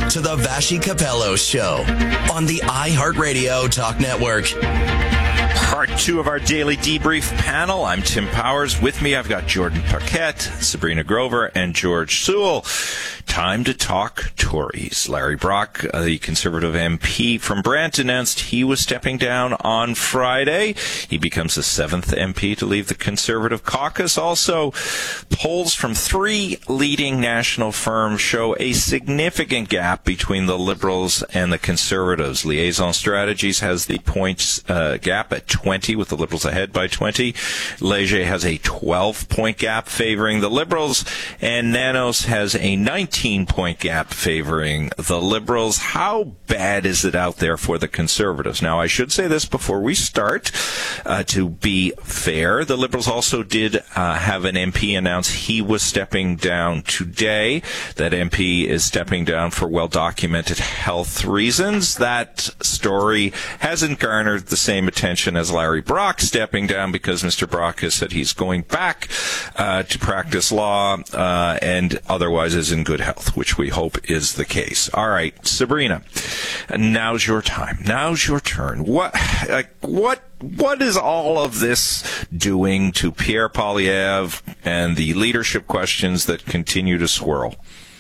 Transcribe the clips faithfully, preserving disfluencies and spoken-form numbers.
to the Vashi Capello Show on the iHeartRadio Talk Network. Part two of our daily debrief panel. I'm Tim Powers. With me, I've got Jordan Paquette, Sabrina Grover, and George Sewell. Time to talk Tories. Larry Brock, uh, the Conservative M P from Brant, announced he was stepping down on Friday. He becomes the seventh M P to leave the Conservative caucus. Also, polls from three leading national firms show a significant gap between the Liberals and the Conservatives. Liaison Strategies has the points uh, gap at twenty, with the Liberals ahead by twenty. Leger has a twelve-point gap favoring the Liberals, and Nanos has a nineteen-point gap favoring the Liberals. How bad is it out there for the Conservatives? Now, I should say this before we start. Uh, to be fair, the Liberals also did uh, have an M P announce he was stepping down today. That M P is stepping down for well-documented health reasons. That story hasn't garnered the same attention as Larry Brock stepping down, because Mister Brock has said he's going back uh, to practice law uh, and otherwise is in good health, which we hope is the case. All right, Sabrina, now's your time. Now's your turn. What, uh, what, what is all of this doing to Pierre Poilievre and the leadership questions that continue to swirl?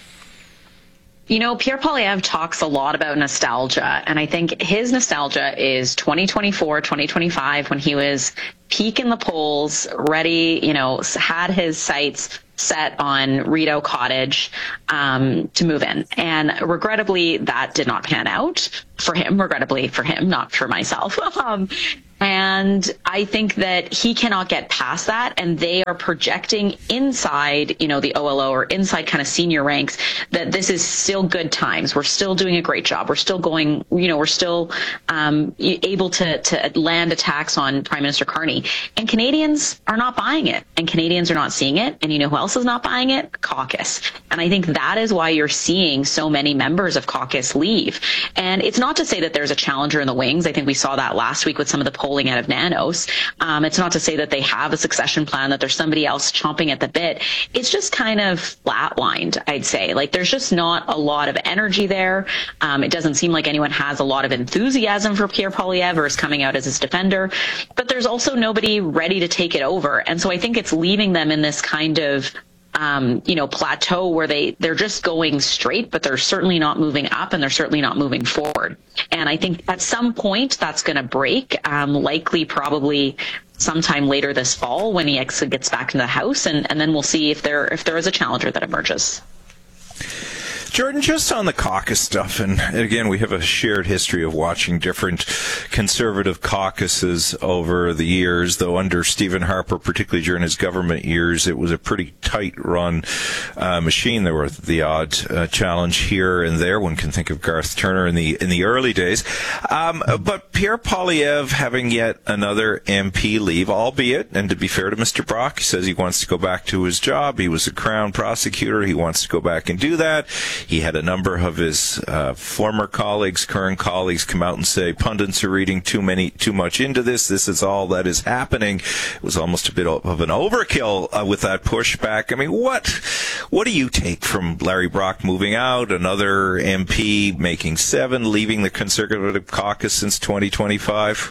You know, Pierre Poilievre talks a lot about nostalgia, and I think his nostalgia is twenty twenty-four, twenty twenty-five, when he was peak in the polls, ready, you know, had his sights set on Rideau Cottage um, to move in. And regrettably, that did not pan out for him, regrettably for him, not for myself. um, And I think that he cannot get past that, and they are projecting inside, you know, the O L O or inside kind of senior ranks that this is still good times. We're still doing a great job. We're still going, you know, we're still um, able to, to land attacks on Prime Minister Carney. And Canadians are not buying it, and Canadians are not seeing it. And you know who else is not buying it? Caucus. And I think that is why you're seeing so many members of caucus leave. And it's not to say that there's a challenger in the wings. I think we saw that last week with some of the polls polling out of Nanos. Um, it's not to say that they have a succession plan, that there's somebody else chomping at the bit. It's just kind of flatlined, I'd say. Like, there's just not a lot of energy there. Um, it doesn't seem like anyone has a lot of enthusiasm for Pierre Poilievre or is coming out as his defender. But there's also nobody ready to take it over. And so I think it's leaving them in this kind of Um, you know, plateau where they, they're just going straight, but they're certainly not moving up and they're certainly not moving forward. And I think at some point that's going to break, um, likely probably sometime later this fall when he actually gets back into the House. And, and then we'll see if there, if there is a challenger that emerges. Jordan, just on the caucus stuff, and again, we have a shared history of watching different Conservative caucuses over the years, though under Stephen Harper, particularly during his government years, it was a pretty tight-run uh, machine. There were the odd uh, challenge here and there. One can think of Garth Turner in the in the early days. Um, but Pierre Poilievre having yet another M P leave, albeit, and to be fair to Mister Brock, he says he wants to go back to his job. He was a Crown prosecutor. He wants to go back and do that. He had a number of his uh, former colleagues, current colleagues, come out and say pundits are reading too many, too much into this. This is all that is happening. It was almost a bit of an overkill uh, with that pushback. I mean, what, what do you take from Larry Brock moving out, another M P making seven, leaving the Conservative caucus since twenty twenty-five?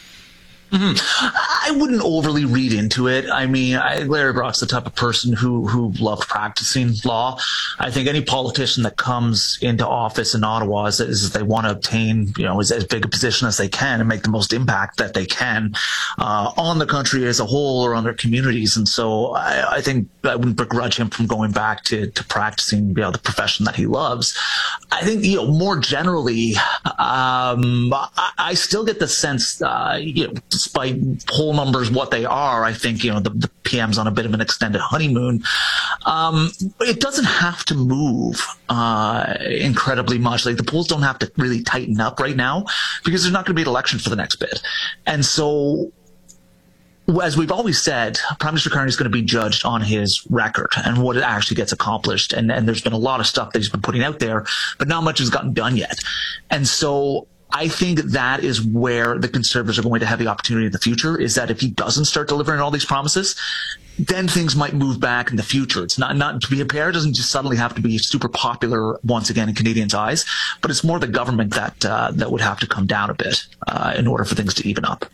Mm-hmm. I wouldn't overly read into it. I mean, I, Larry Brock's the type of person who who loved practicing law. I think any politician that comes into office in Ottawa is, is they want to obtain, you know, as, as big a position as they can and make the most impact that they can uh, on the country as a whole or on their communities. And so I, I think I wouldn't begrudge him from going back to, to practicing, you know, the profession that he loves. I think, you know, more generally, um, I, I still get the sense, uh, you know, despite poll numbers what they are, I think, you know, the, the P M's on a bit of an extended honeymoon. Um, it doesn't have to move uh, incredibly much. Like, the polls don't have to really tighten up right now because there's not going to be an election for the next bit. And so, as we've always said, Prime Minister Carney is going to be judged on his record and what it actually gets accomplished. And, and there's been a lot of stuff that he's been putting out there, but not much has gotten done yet. And so I think that is where the Conservatives are going to have the opportunity in the future, is that if he doesn't start delivering all these promises, then things might move back in the future. It's not, not to be a Pierre doesn't just suddenly have to be super popular once again in Canadians' eyes, but it's more the government that uh, that would have to come down a bit uh, in order for things to even up.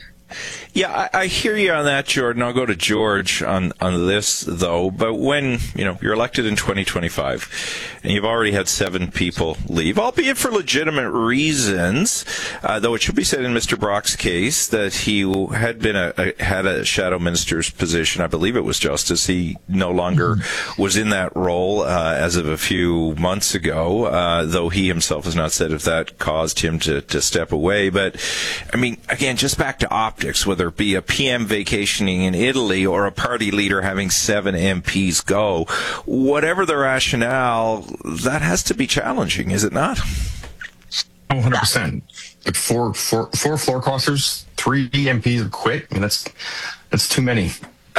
Yeah, I, I hear you on that, Jordan. I'll go to George on, on this, though. But when, you know, you're elected in twenty twenty-five and you've already had seven people leave, albeit for legitimate reasons, uh, though it should be said in Mister Brock's case that he had been a, a had a shadow minister's position. I believe it was Justice. He no longer mm-hmm. was in that role uh, as of a few months ago, uh, though he himself has not said if that caused him to, to step away. But, I mean, again, just back to optics, whether it be a P M vacationing in Italy or a party leader having seven M Ps go, whatever the rationale, that has to be challenging, is it not? one hundred percent. Like four, four, four floor crossers, three M Ps quit. I mean, that's that's too many. Uh,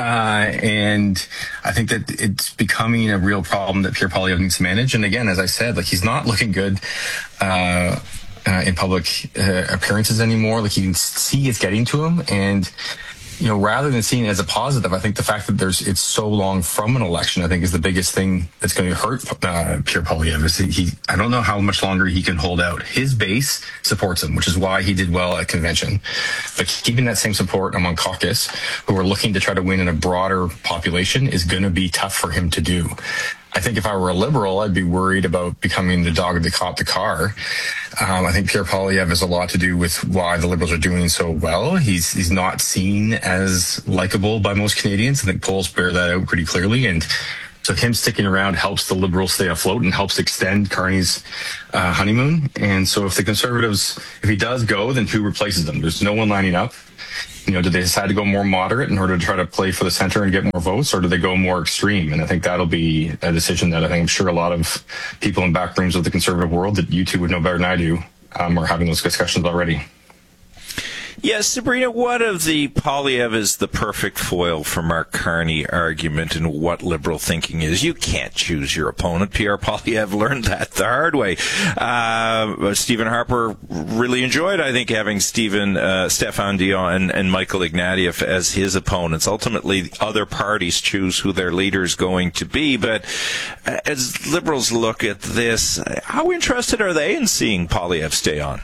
and I think that it's becoming a real problem that Pierre Poilievre needs to manage. And again, as I said, like he's not looking good uh, uh, in public uh, appearances anymore. Like you can see it's getting to him. And you know, rather than seeing it as a positive, I think the fact that there's it's so long from an election, I think, is the biggest thing that's going to hurt uh, Pierre Poilievre. Is he? I don't know how much longer he can hold out. His base supports him, which is why he did well at convention. But keeping that same support among caucus, who are looking to try to win in a broader population, is going to be tough for him to do. I think if I were a Liberal, I'd be worried about becoming the dog that caught the car. Um, I think Pierre Poilievre has a lot to do with why the Liberals are doing so well. He's he's not seen as likable by most Canadians. I think polls bear that out pretty clearly. And so him sticking around helps the Liberals stay afloat and helps extend Carney's uh, honeymoon. And so if the Conservatives, if he does go, then who replaces them? There's no one lining up. You know, do they decide to go more moderate in order to try to play for the center and get more votes, or do they go more extreme? And I think that'll be a decision that I think I'm sure a lot of people in back rooms of the Conservative world that you two would know better than I do um, are having those discussions already. Yes, Sabrina, what of the Poilievre is the perfect foil for Mark Carney argument and what Liberal thinking is? You can't choose your opponent. Pierre Poilievre learned that the hard way. Uh, Stephen Harper really enjoyed, I think, having Stephen, uh, Stéphane Dion and, and Michael Ignatieff as his opponents. Ultimately, other parties choose who their leader is going to be. But as Liberals look at this, how interested are they in seeing Poilievre stay on?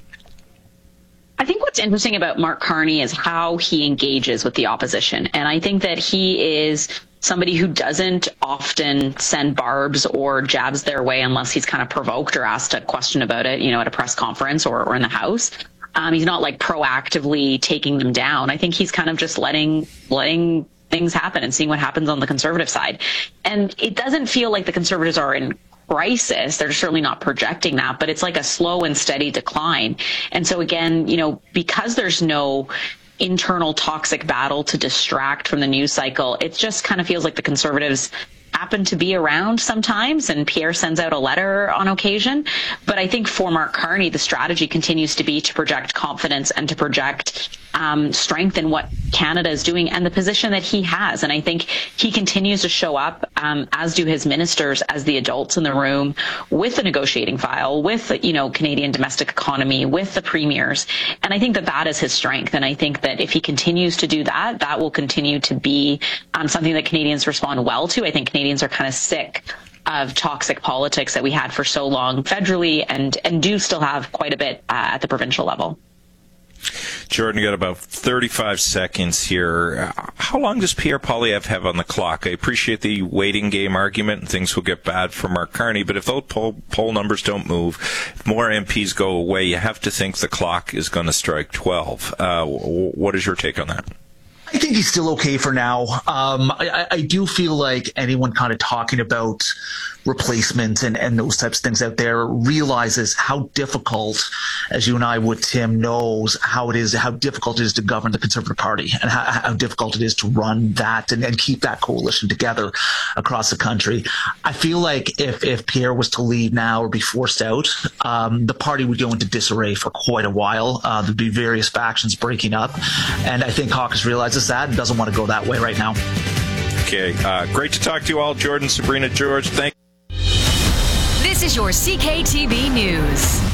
I think what's interesting about Mark Carney is how he engages with the opposition. And I think that he is somebody who doesn't often send barbs or jabs their way unless he's kind of provoked or asked a question about it, you know, at a press conference or, or in the House. Um, he's not like proactively taking them down. I think he's kind of just letting, letting things happen and seeing what happens on the Conservative side. And it doesn't feel like the Conservatives are in crisis. They're certainly not projecting that, but it's like a slow and steady decline. And so again, you know, because there's no internal toxic battle to distract from the news cycle, it just kind of feels like the Conservatives happen to be around sometimes, and Pierre sends out a letter on occasion. But I think for Mark Carney, the strategy continues to be to project confidence and to project um, strength in what Canada is doing and the position that he has. And I think he continues to show up, um, as do his ministers, as the adults in the room with the negotiating file, with, you know, Canadian domestic economy, with the premiers. And I think that that is his strength. And I think that if he continues to do that, that will continue to be um, something that Canadians respond well to. I think Canadians are kind of sick of toxic politics that we had for so long federally and, and do still have quite a bit uh, at the provincial level. Jordan, you got about thirty-five seconds here. How long does Pierre Poilievre have on the clock? I appreciate the waiting game argument and things will get bad for Mark Carney, but if those poll, poll numbers don't move, if more M Ps go away, you have to think the clock is going to strike twelve. Uh, what is your take on that? I think he's still okay for now. Um, I, I do feel like anyone kind of talking about replacement and, and those types of things out there realizes how difficult, as you and I would, Tim, knows how it is, how difficult it is to govern the Conservative Party and how, how difficult it is to run that and, and keep that coalition together across the country. I feel like if, if Pierre was to leave now or be forced out, um, the party would go into disarray for quite a while. Uh, there'd be various factions breaking up. And I think Caucus realizes that and doesn't want to go that way right now. Okay. Uh, great to talk to you all. Jordan, Sabrina, George, thank you. This is your C K T B News.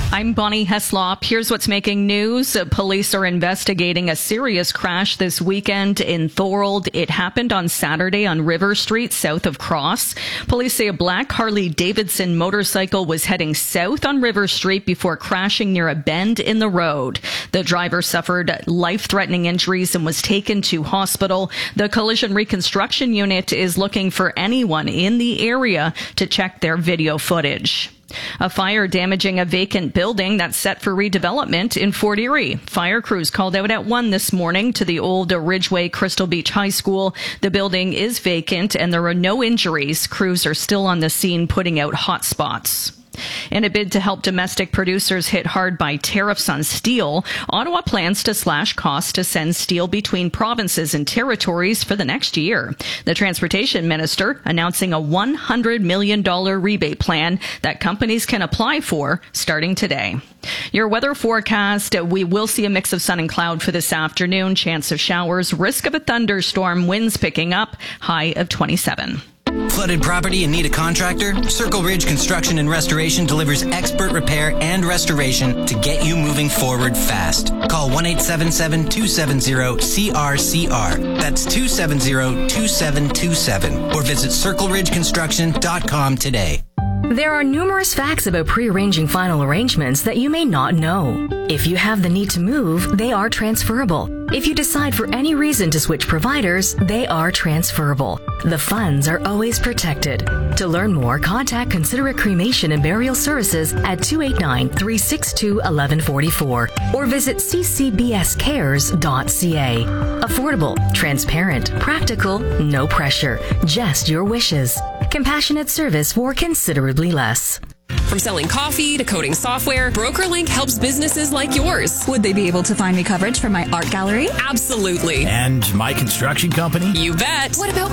I'm Bonnie Heslop. Here's what's making news. Police are investigating a serious crash this weekend in Thorold. It happened on Saturday on River Street, south of Cross. Police say a black Harley-Davidson motorcycle was heading south on River Street before crashing near a bend in the road. The driver suffered life-threatening injuries and was taken to hospital. The Collision Reconstruction Unit is looking for anyone in the area to check their video footage. A fire damaging a vacant building that's set for redevelopment in Fort Erie. Fire crews called out at one this morning to the old Ridgeway Crystal Beach High School. The building is vacant and there are no injuries. Crews are still on the scene putting out hot spots. In a bid to help domestic producers hit hard by tariffs on steel, Ottawa plans to slash costs to send steel between provinces and territories for the next year. The transportation minister announcing a one hundred million dollars rebate plan that companies can apply for starting today. Your weather forecast, we will see a mix of sun and cloud for this afternoon. Chance of showers, risk of a thunderstorm, winds picking up, high of twenty-seven. Flooded property and need a contractor? Circle Ridge Construction and Restoration delivers expert repair and restoration to get you moving forward fast. Call one eight seven seven, two seven zero, C R C R. That's two seven zero, two seven two seven. Or visit circle ridge construction dot com today. There are numerous facts about pre-arranging final arrangements that you may not know. If you have the need to move, they are transferable. If you decide for any reason to switch providers, they are transferable. The funds are always protected. To learn more, contact Considerate Cremation and Burial Services at two eight nine, three six two, one one four four or visit c c b s cares dot c a. Affordable, transparent, practical, no pressure, just your wishes. Compassionate service for considerably less. From selling coffee to coding software, BrokerLink helps businesses like yours. Would they be able to find me coverage for my art gallery? Absolutely. And my construction company? You bet. What about